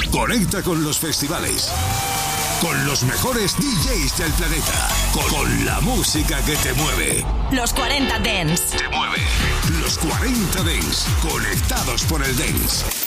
Conecta con los festivales, con los mejores DJs del planeta, con la música que te mueve. Los 40 Dance. Te mueve. Los 40 Dance, conectados por el Dance.